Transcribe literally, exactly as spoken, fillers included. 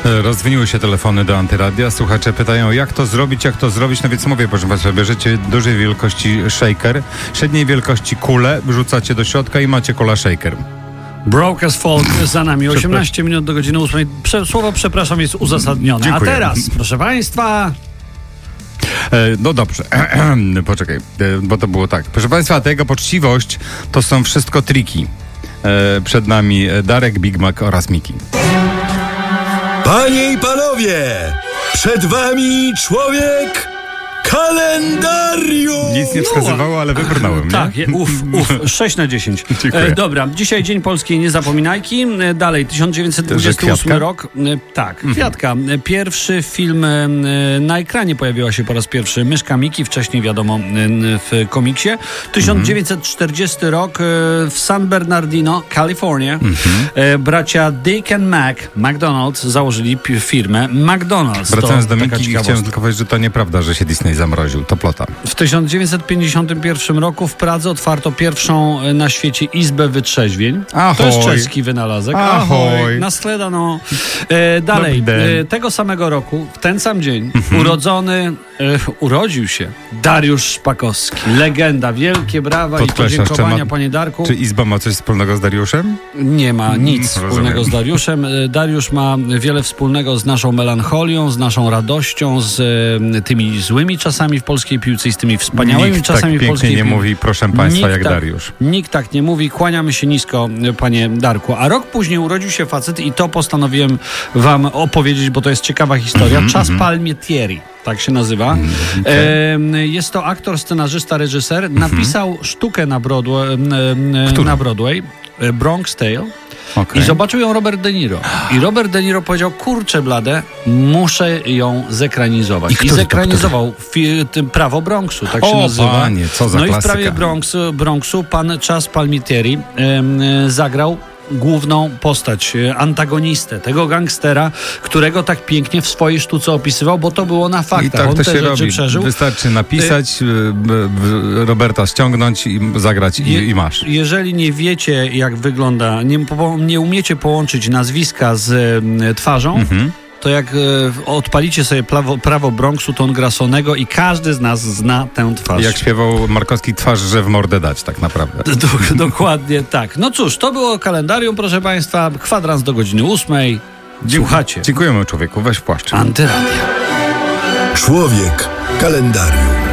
Rozwiniły się telefony do Antyradia. Słuchacze pytają, jak to zrobić, jak to zrobić. No więc mówię, proszę Państwa, bierzecie dużej wielkości shaker, średniej wielkości kulę, wrzucacie do środka i macie cola shaker. Broke as Folk za nami. osiemnaście minut do godziny ósmej. Prze- słowo przepraszam jest uzasadnione. Dziękuję. A teraz, proszę Państwa... E, no dobrze, poczekaj, e, bo to było tak. Proszę Państwa, ta jego poczciwość to są wszystko triki. E, przed nami Darek, Big Mac oraz Miki. Panie i panowie, przed wami człowiek kalendarium! Nic nie wskazywało, ale wybrnąłem, nie? Tak, je, uf, uf, sześć na dziesięć. Dziękuję. E, dobra, dzisiaj Dzień Polskiej Niezapominajki. E, dalej, tysiąc dziewięćset dwudziesty ósmy Kwiatka? rok. E, tak, Kwiatka. E, pierwszy film e, na ekranie pojawiła się po raz pierwszy Myszka Miki, wcześniej wiadomo e, w komiksie. tysiąc dziewięćset czterdziesty rok e, w San Bernardino, Kalifornia. E, bracia Dick and Mac, McDonald's, założyli pi- firmę McDonald's. Wracając do To taka Miki, ciekawostka. chciałem tylko powiedzieć, że to nieprawda, że się Disney zamroził. To plota. W tysiąc dziewięćset pięćdziesiątym pierwszym roku w Pradze otwarto pierwszą e, na świecie Izbę Wytrzeźwień. Ahoj. To jest czeski wynalazek. Ahoj. Nasledano. E, dalej, Dobry den. e, tego samego roku, w ten sam dzień, urodzony, e, urodził się Dariusz Szpakowski. Legenda. Wielkie brawa i Podkreślasz, podziękowania, czy ma- panie Darku. Czy Izba ma coś wspólnego z Dariuszem? Nie ma nic Mm, wspólnego rozumiem. z Dariuszem. E, Dariusz ma wiele wspólnego z naszą melancholią, z naszą radością, z e, tymi złymi czasami w polskiej piłce i z tymi wspaniałymi Nikt czasami tak w pięknie polskiej nie piłce. mówi, proszę Państwa, Nikt jak tak, Dariusz. Nikt tak nie mówi. Kłaniamy się nisko, panie Darku. A rok później urodził się facet i to postanowiłem wam opowiedzieć, bo to jest ciekawa historia. Mhm, Czas Palmentieri. Tak się nazywa. okay. E, jest to aktor, scenarzysta, reżyser. Napisał sztukę na Broadway, e, Którą? na Broadway e, Bronx Tale. Okay. I zobaczył ją Robert De Niro. I Robert De Niro powiedział, kurczę blade, muszę ją zekranizować. I I, który to, zekranizował fi- tym Prawo Bronxu, tak się O, nazywa. panie, co za no klasyka. i w Prawie Bronxu, Bronxu pan Chas Palmentieri em, e, zagrał główną postać, e, antagonistę, tego gangstera, którego tak pięknie w swojej sztuce opisywał, bo to było na I faktach. tak On to te się rzeczy robi. przeżył. Wystarczy napisać, y, b- b- Roberta ściągnąć i zagrać i, Je- i masz. Jeżeli nie wiecie, jak wygląda, nie, po, nie umiecie połączyć nazwiska z e, twarzą, Mhm. to jak e, odpalicie sobie prawo, prawo Bronxu, to on gra Sonego i każdy z nas zna tę twarz. Jak śpiewał Markowski, twarz, że w mordę dać tak naprawdę. Do, dokładnie tak. No cóż, to było kalendarium, proszę Państwa. Kwadrans do godziny ósmej. Słuchacie. Dziękujemy, człowieku. Weź płaszcz. Antyradia. Człowiek kalendarium.